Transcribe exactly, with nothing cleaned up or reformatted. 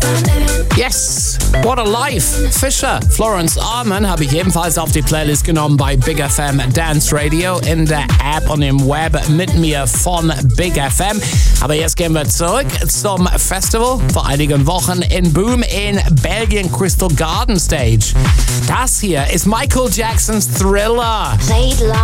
Yes, what a life. Fisher, Florence Arman habe ich ebenfalls auf die Playlist genommen bei Big F M Dance Radio in der App und im Web mit mir von Big F M. Aber jetzt gehen wir zurück zum Festival vor einigen Wochen in Boom in Belgien, Crystal Garden Stage. Das hier ist Michael Jacksons Thriller. Played live.